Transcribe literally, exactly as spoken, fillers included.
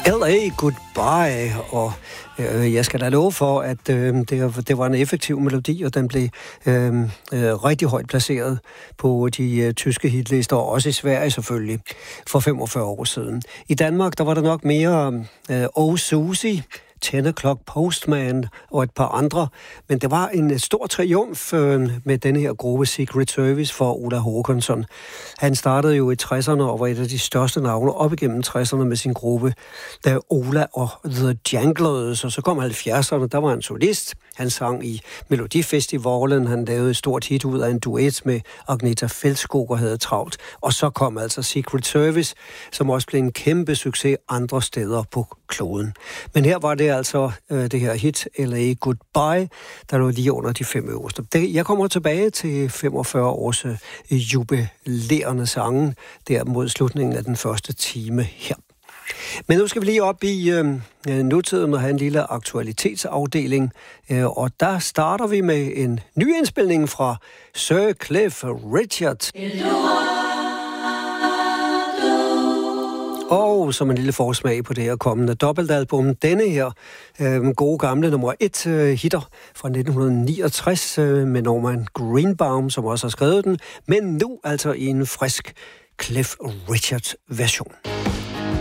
L A Goodbye, og øh, jeg skal da love for, at øh, det, det var en effektiv melodi, og den blev øh, øh, rigtig højt placeret på de øh, tyske hitlister, og også i Sverige selvfølgelig, for femogfyrre år siden. I Danmark, der var der nok mere øh, Oh Susie, ten o'clock Postman og et par andre, men det var en stor triumf øh, med denne her gruppe Secret Service for Ola Håkansson. Han startede jo i tresserne og var et af de største navne op igennem tresserne med sin gruppe, da Ola og The Janglers, og så kom halvfjerdserne, der var han solist. Han sang i Melodifestivalen, han lavede et stort hit ud af en duet med Agneta Fältskog og havde travlt. Og så kom altså Secret Service, som også blev en kæmpe succes andre steder på kloden. Men her var det altså øh, det her hit, L A Goodbye, der lå lige under de fem øverste. Det, jeg kommer tilbage til femogfyrre års øh, jubilerende sange, der mod slutningen af den første time her. Men nu skal vi lige op i øh, nutiden og have en lille aktualitetsafdeling, øh, og der starter vi med en ny indspilning fra Sir Cliff Richard. Og som en lille forsmag på det her kommende dobbeltalbum, denne her øh, gode gamle nummer et øh, hitter fra nitten niogtres øh, med Norman Greenbaum, som også har skrevet den, men nu altså i en frisk Cliff Richard version.